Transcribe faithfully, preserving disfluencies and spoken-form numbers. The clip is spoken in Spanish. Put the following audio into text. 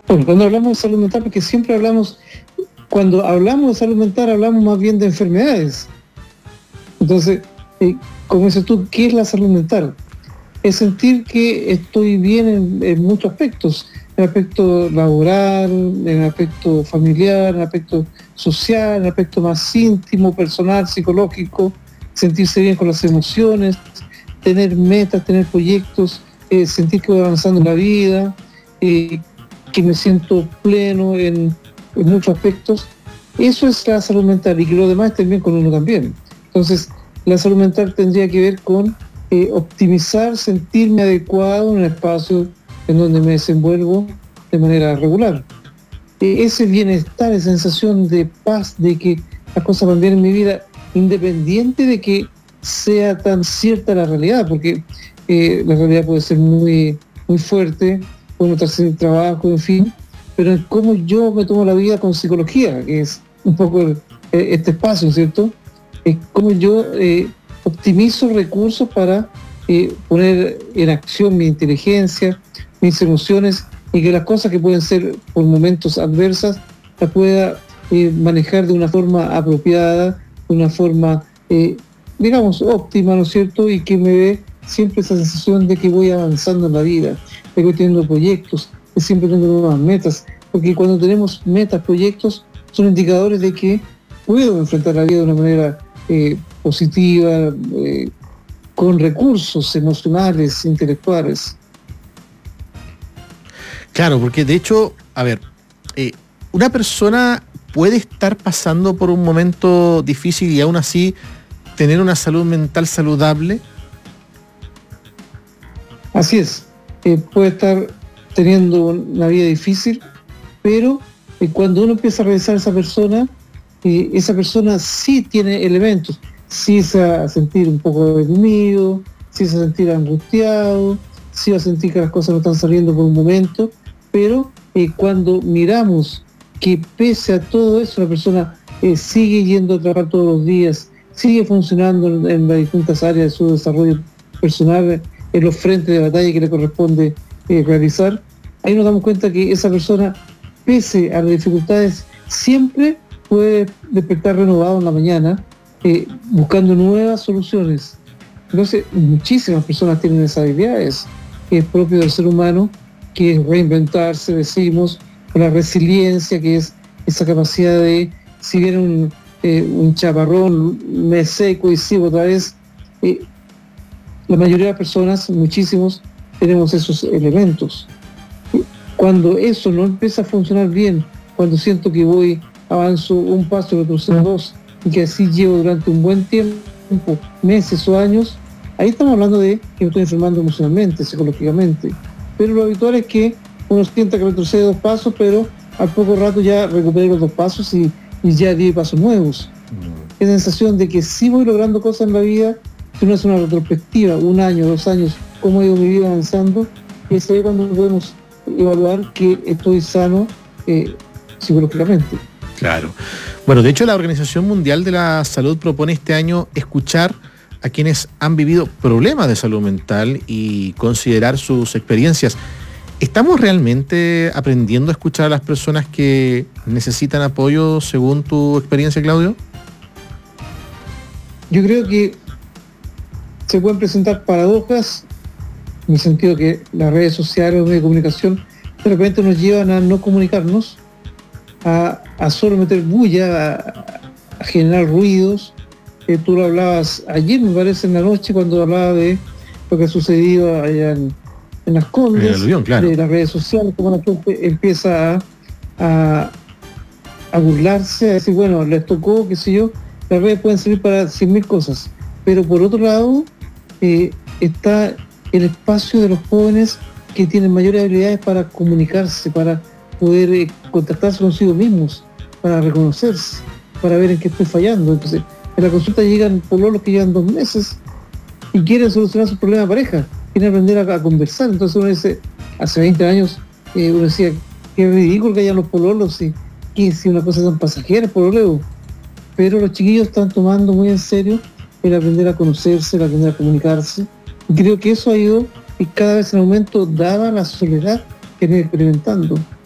Bueno, cuando hablamos de salud mental, porque siempre hablamos, cuando hablamos de salud mental, hablamos más bien de enfermedades. Entonces, eh, como dices tú, ¿qué es la salud mental? Es sentir que estoy bien en, en muchos aspectos, en el aspecto laboral, en el aspecto familiar, en el aspecto social, en el aspecto más íntimo, personal, psicológico, sentirse bien con las emociones, tener metas, tener proyectos, eh, sentir que voy avanzando en la vida, eh, que me siento pleno en, en muchos aspectos. Eso es la salud mental, y que lo demás estén bien con uno también. Entonces, la salud mental tendría que ver con eh, optimizar, sentirme adecuado en un espacio en donde me desenvuelvo de manera regular. Eh, ese bienestar, esa sensación de paz, de que las cosas van bien en mi vida, independiente de que sea tan cierta la realidad, porque eh, la realidad puede ser muy, muy fuerte, puedo estar sin trabajo, en fin, pero en cómo yo me tomo la vida con psicología, que es un poco el, este espacio, ¿cierto? Es cómo yo eh, optimizo recursos para eh, poner en acción mi inteligencia, mis emociones, y que las cosas que pueden ser por momentos adversas las pueda eh, manejar de una forma apropiada, de una forma, eh, digamos, óptima, ¿no es cierto? Y que me dé siempre esa sensación de que voy avanzando en la vida, de que voy teniendo proyectos, que siempre tengo nuevas metas, porque cuando tenemos metas, proyectos, son indicadores de que puedo enfrentar la vida de una manera eh, positiva, eh, con recursos emocionales, intelectuales. Claro, porque de hecho, a ver, eh, una persona puede estar pasando por un momento difícil y aún así tener una salud mental saludable. Así es, eh, puede estar teniendo una vida difícil, pero eh, cuando uno empieza a revisar a esa persona, eh, esa persona sí tiene elementos, sí se va a sentir un poco deprimido, sí se va a sentir angustiado, sí va a sentir que las cosas no están saliendo por un momento, pero eh, cuando miramos que pese a todo eso la persona eh, sigue yendo a trabajar todos los días, sigue funcionando en, en las distintas áreas de su desarrollo personal, en los frentes de batalla que le corresponde eh, realizar, ahí nos damos cuenta que esa persona, pese a las dificultades, siempre puede despertar renovado en la mañana, eh, buscando nuevas soluciones. Entonces, muchísimas personas tienen esas habilidades, que es propio del ser humano, que es reinventarse, decimos, con la resiliencia, que es esa capacidad de, si viene un, eh, un chaparrón, me seco y sigo otra vez. Eh, la mayoría de las personas, muchísimos, tenemos esos elementos. Cuando eso no empieza a funcionar bien, cuando siento que voy, avanzo un paso, retrocedo dos, y que así llevo durante un buen tiempo, meses o años, ahí estamos hablando de que me estoy enfermando emocionalmente, psicológicamente. Pero lo habitual es que uno sienta que retrocede dos pasos, pero al poco rato ya recuperé los dos pasos y, y ya di pasos nuevos. Mm. Esa sensación de que sí voy logrando cosas en la vida, si uno hace una retrospectiva, un año, dos años, cómo ha ido mi vida avanzando, y es ahí cuando podemos evaluar que estoy sano eh, psicológicamente. Claro. Bueno, de hecho la Organización Mundial de la Salud propone este año escuchar a quienes han vivido problemas de salud mental y considerar sus experiencias. ¿Estamos realmente aprendiendo a escuchar a las personas que necesitan apoyo según tu experiencia, Claudio? Yo creo que se pueden presentar paradojas, en el sentido que las redes sociales, los medios de comunicación, de repente nos llevan a no comunicarnos, a, a solo meter bulla, a, a generar ruidos. Eh, tú lo hablabas ayer, me parece, en la noche, cuando hablaba de lo que ha sucedido allá en, en Las Condes, en Aluvión, claro, de las redes sociales, cómo la gente empieza a, a, a burlarse, a decir, bueno, les tocó, qué sé yo, las redes pueden servir para cien mil cosas, pero por otro lado eh, está el espacio de los jóvenes que tienen mayores habilidades para comunicarse, para poder eh, contactarse consigo mismos, para reconocerse, para ver en qué estoy fallando. Entonces, en la consulta llegan pololos que llevan dos meses y quieren solucionar su problema de pareja, quieren aprender a, a conversar. Entonces uno dice, hace veinte años eh, uno decía, qué ridículo que hayan los pololos, y que si una cosa tan pasajera, el pololeo. Pero los chiquillos están tomando muy en serio el aprender a conocerse, el aprender a comunicarse. Y creo que eso ha ido y cada vez en aumento, dada la soledad que vienen experimentando.